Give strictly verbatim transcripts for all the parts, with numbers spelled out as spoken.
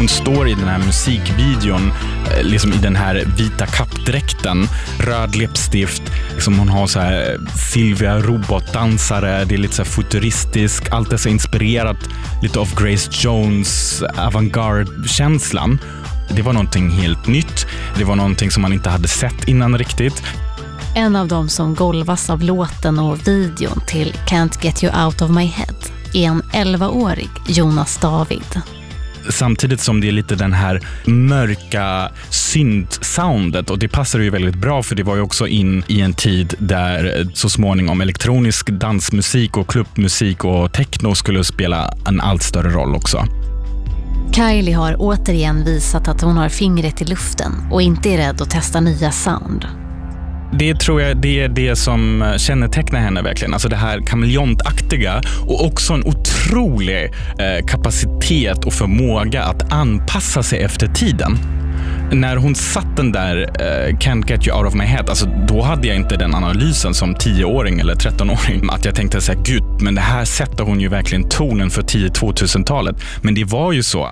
Hon står i den här musikvideon liksom i den här vita kappdräkten, röd läppstift, liksom hon har så här Sylvia robotdansare, det är lite så här futuristisk, allt är så inspirerat lite av Grace Jones avantgarde-känslan. Det var någonting helt nytt, det var någonting som man inte hade sett innan riktigt. En av dem som golvas av låten och videon till Can't Get You Out of My Head är en elvaårig Jonas David. Samtidigt som det är lite den här mörka synt-soundet, och det passar ju väldigt bra för det var ju också in i en tid där så småningom elektronisk dansmusik och klubbmusik och techno skulle spela en allt större roll också. Kylie har återigen visat att hon har fingret i luften och inte är rädd att testa nya sound. Det tror jag det är det som kännetecknar henne verkligen. Alltså det här kameleontaktiga och också en otrolig eh, kapacitet och förmåga att anpassa sig efter tiden. När hon satt den där uh, Can't Get You Out of My Head, alltså då hade jag inte den analysen som tioåring eller trettonåring att jag tänkte så här, gud, men det här sätter hon ju verkligen tonen för tio-tvåtusentalet. Men det var ju så.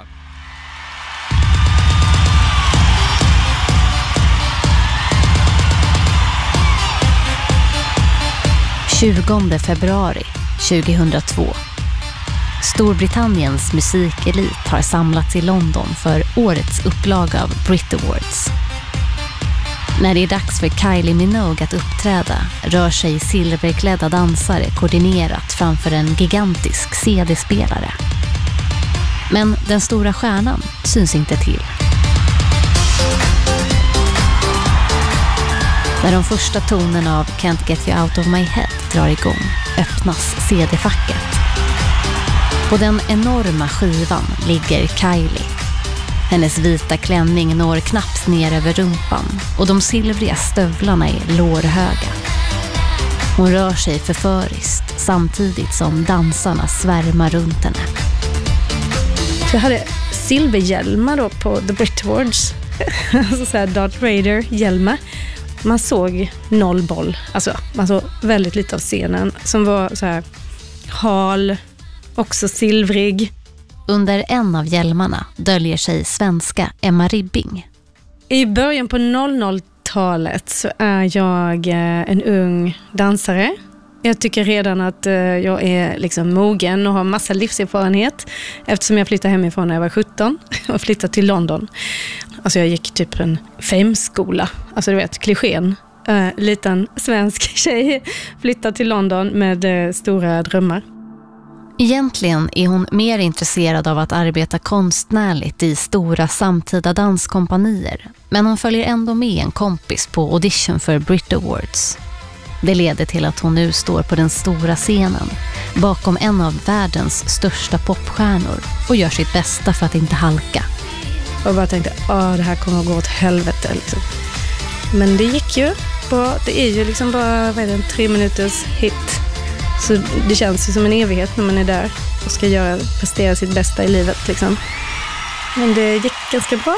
tjugonde februari tjugohundratvå. Storbritanniens musikelit har samlats i London för årets upplaga av Brit Awards. När det är dags för Kylie Minogue att uppträda rör sig silverklädda dansare koordinerat framför en gigantisk C D-spelare. Men den stora stjärnan syns inte till. När de första tonerna av Can't Get You Out of My Head drar igång öppnas C D-facket. På den enorma skivan ligger Kylie. Hennes vita klänning når knappt ner över rumpan och de silvriga stövlarna är lårhöga. Hon rör sig förföriskt samtidigt som dansarna svärmar runt henne. Jag hade silverhjälmar då på The Brit Awards. Alltså så här Darth Vader-hjälmar. Man såg noll boll. Alltså man såg väldigt lite av scenen som var så här hal, också silvrig. Under en av hjälmarna döljer sig svenska Emma Ribbing. I början på noll noll-talet så är jag en ung dansare. Jag tycker redan att jag är liksom mogen och har massa livserfarenhet eftersom jag flyttade hemifrån när jag var sjutton och flyttade till London. Alltså jag gick typ en fem-skola, alltså du vet, klichén. Uh, liten svensk tjej flyttar till London med uh, stora drömmar. Egentligen är hon mer intresserad av att arbeta konstnärligt i stora samtida danskompanier. Men hon följer ändå med en kompis på audition för Brit Awards. Det leder till att hon nu står på den stora scenen bakom en av världens största popstjärnor och gör sitt bästa för att inte halka. Och bara tänkte, att det här kommer att gå åt helvete. Liksom. Men det gick ju bra. Det är ju liksom bara vad är det, en tre minuters hit. Så det känns ju som en evighet när man är där och ska göra, prestera sitt bästa i livet. Liksom. Men det gick ganska bra.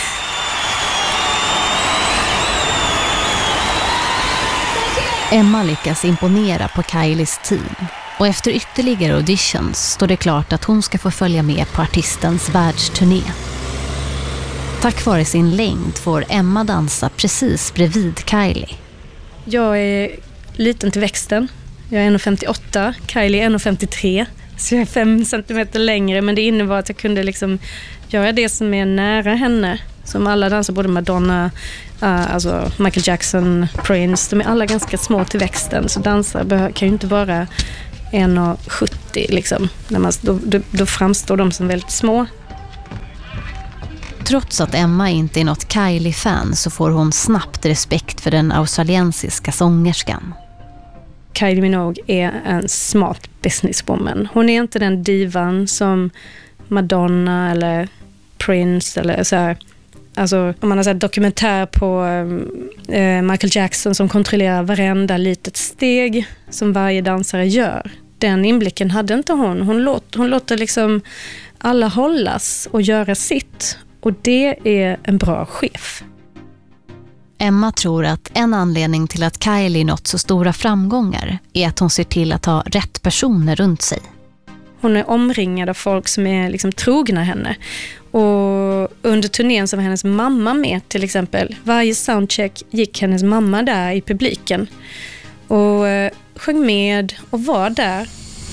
Emma lyckas imponera på Kylies team. Och efter ytterligare auditions står det klart att hon ska få följa med på artistens världsturné. Tack vare sin längd får Emma dansa precis bredvid Kylie. Jag är liten till växten. Jag är en komma femtioåtta, Kylie är en komma femtiotre. Så jag är fem centimeter längre, men det innebar att jag kunde liksom göra det som är nära henne. Som alla dansar, både Madonna, uh, alltså Michael Jackson, Prince. De är alla ganska små till växten, så dansare kan ju inte vara en komma sjuttio liksom. När man, då, då, då framstår de som väldigt små. Trots att Emma inte är något Kylie-fan så får hon snabbt respekt för den australiensiska sångerskan. Kylie Minogue är en smart businesswoman. Hon är inte den divan som Madonna eller Prince eller så här. Alltså om man har sett dokumentär på eh, Michael Jackson som kontrollerar varenda litet steg som varje dansare gör. Den inblicken hade inte hon. Hon, låt, hon låter liksom alla hållas och göra sitt. Och det är en bra chef. Emma tror att en anledning till att Kylie nått så stora framgångar är att hon ser till att ha rätt personer runt sig. Hon är omringad av folk som är liksom trogna henne. Och Och under turnén så var hennes mamma med till exempel. Varje soundcheck gick hennes mamma där i publiken. Och eh, sjöng med och var där.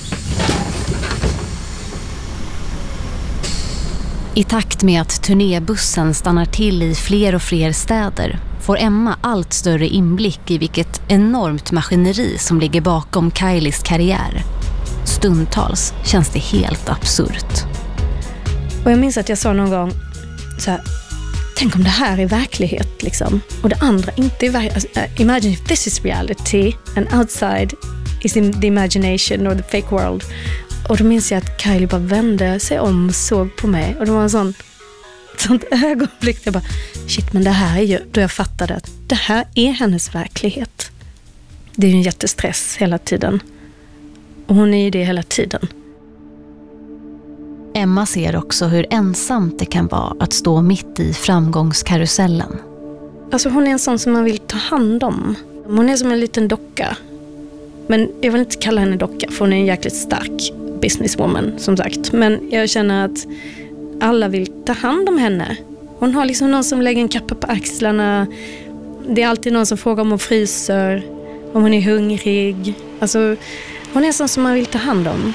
I takt med att turnébussen stannar till i fler och fler städer får Emma allt större inblick i vilket enormt maskineri som ligger bakom Kylies karriär. Stundtals känns det helt absurt. Och jag minns att jag sa någon gång så här, tänk om det här är verklighet liksom. Och det andra inte är verklighet. Alltså, uh, imagine if this is reality and outside is in the imagination or the fake world. Och då minns jag att Kylie bara vände sig om och såg på mig. Och det var en sån sånt ögonblick. Jag bara, shit, men det här är ju... Då jag fattade att det här är hennes verklighet. Det är ju en jättestress hela tiden. Och hon är ju det hela tiden. Emma ser också hur ensamt det kan vara att stå mitt i framgångskarusellen. Alltså hon är en sån som man vill ta hand om. Hon är som en liten docka. Men jag vill inte kalla henne docka för hon är en jäkligt stark businesswoman som sagt. Men jag känner att alla vill ta hand om henne. Hon har liksom någon som lägger en kappa på axlarna. Det är alltid någon som frågar om hon fryser, om hon är hungrig. Alltså hon är sån som man vill ta hand om.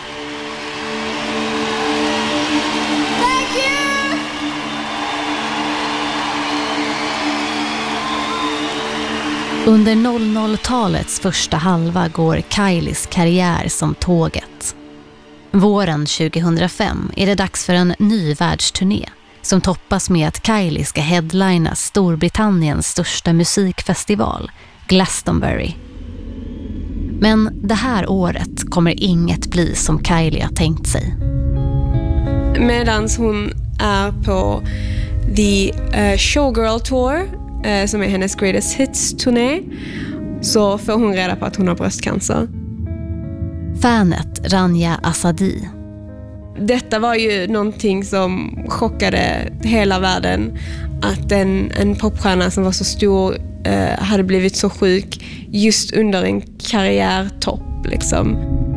Under noll noll-talets första halva går Kylies karriär som tåget. Våren tjugohundrafem är det dags för en ny världsturné som toppas med att Kylie ska headlina Storbritanniens största musikfestival, Glastonbury. Men det här året kommer inget bli som Kylie har tänkt sig. Medans hon är på The uh, Showgirl Tour, som är hennes Greatest Hits-turné, så får hon reda på att hon har bröstcancer. Fanet Rania Asadi. Detta var ju någonting som chockade hela världen. Att en, en popstjärna som var så stor eh, hade blivit så sjuk just under en karriärtopp. Liksom.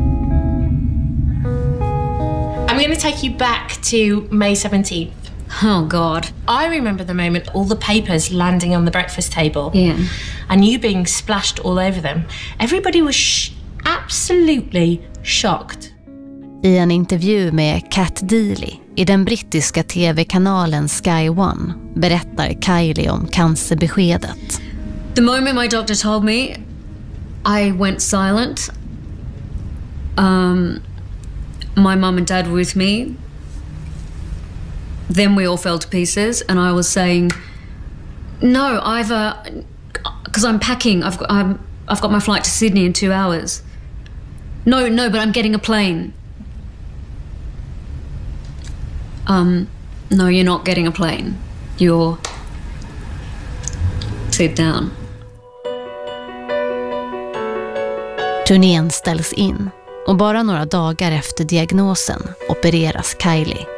I'm going to take you back to May seventeenth. Oh, God. I remember the moment, all the papers landing on the breakfast table. Yeah. And you being splashed all over them. Everybody was sh- absolutely shocked. I en intervju med Cat Deely i den brittiska tv-kanalen Sky One berättar Kylie om cancerbeskedet. The moment my doctor told me, I went silent. Um, my mum and dad were with me. Then we all fell to pieces, and I was saying, "No, I've because uh, I'm packing. I've got I'm, I've got my flight to Sydney in two hours. No, no, but I'm getting a plane. Um, no, you're not getting a plane. You're sit down." Turnén ställs in och bara några dagar efter diagnosen opereras Kylie.